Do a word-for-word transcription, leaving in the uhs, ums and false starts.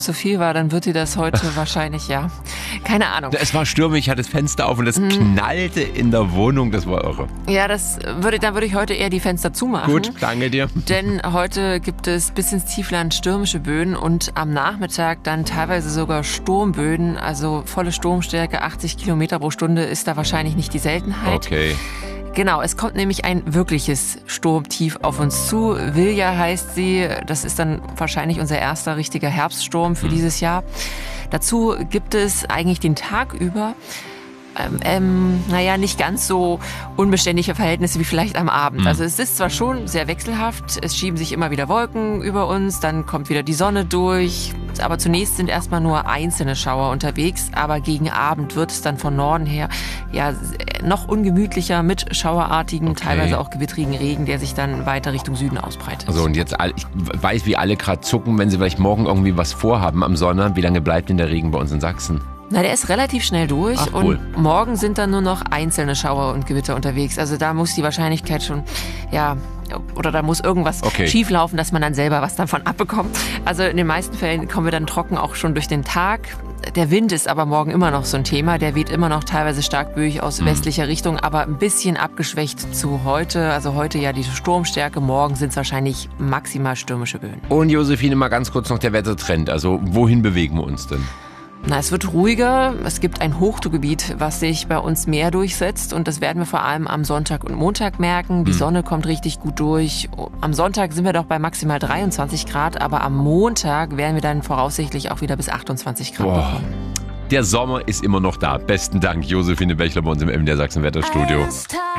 zu viel war, dann wird dir das heute wahrscheinlich, ja, keine Ahnung. Es war stürmisch, ich hatte das Fenster auf und es mm. knallte in der Wohnung, das war irre. Ja, das würde, da würde ich heute eher die Fenster zumachen. Gut, danke dir. Denn heute gibt es bis ins Tiefland stürmische Böen und am Nachmittag dann teilweise sogar Sturmböen, also volle Sturmstärke, achtzig Kilometer pro Stunde ist da wahrscheinlich nicht die Seltenheit. Okay. Genau, es kommt nämlich ein wirkliches Sturmtief auf uns zu. Vilja heißt sie. Das ist dann wahrscheinlich unser erster richtiger Herbststurm für mhm. dieses Jahr. Dazu gibt es eigentlich den Tag über ähm, ähm, naja, nicht ganz so unbeständige Verhältnisse wie vielleicht am Abend. Mhm. Also es ist zwar schon sehr wechselhaft, es schieben sich immer wieder Wolken über uns, dann kommt wieder die Sonne durch, aber zunächst sind erstmal nur einzelne Schauer unterwegs, aber gegen Abend wird es dann von Norden her ja noch ungemütlicher mit schauerartigen, okay. teilweise auch gewittrigen Regen, der sich dann weiter Richtung Süden ausbreitet. Also und jetzt, ich weiß, wie alle gerade zucken, wenn sie vielleicht morgen irgendwie was vorhaben am Sonntag. Wie lange bleibt denn der Regen bei uns in Sachsen? Na, der ist relativ schnell durch. Ach, cool. Und morgen sind dann nur noch einzelne Schauer und Gewitter unterwegs. Also da muss die Wahrscheinlichkeit schon, ja, oder da muss irgendwas okay. schieflaufen, dass man dann selber was davon abbekommt. Also in den meisten Fällen kommen wir dann trocken auch schon durch den Tag. Der Wind ist aber morgen immer noch so ein Thema. Der weht immer noch teilweise stark böig aus mhm. westlicher Richtung, aber ein bisschen abgeschwächt zu heute. Also heute ja die Sturmstärke, morgen sind es wahrscheinlich maximal stürmische Böen. Und Josephine, mal ganz kurz noch der Wettertrend. Also wohin bewegen wir uns denn? Na, es wird ruhiger. Es gibt ein Hochdruckgebiet, was sich bei uns mehr durchsetzt. Und das werden wir vor allem am Sonntag und Montag merken. Die Sonne kommt richtig gut durch. Am Sonntag sind wir doch bei maximal dreiundzwanzig Grad. Aber am Montag werden wir dann voraussichtlich auch wieder bis achtundzwanzig Grad Boah. bekommen. Der Sommer ist immer noch da. Besten Dank, Josephine Bechler bei uns im M D R Sachsen Wetterstudio.